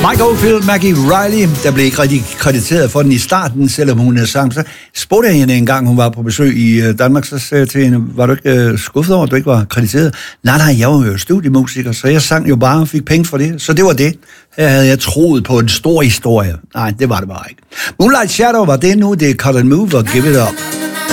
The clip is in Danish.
Mike Oldfield, Maggie Riley, der blev ikke rigtig krediteret for den i starten, selvom hun sang. Så spurgte jeg hende en gang, hun var på besøg i Danmark, så sagde jeg til hende, var du ikke skuffet over, at du ikke var krediteret? Nej, jeg var jo studiemusiker, så jeg sang jo bare og fik penge for det. Så det var det. Her havde jeg troet på en stor historie. Nej, det var det bare ikke. Moonlight Shadow var det nu, det er Cut and Move og Give It Up.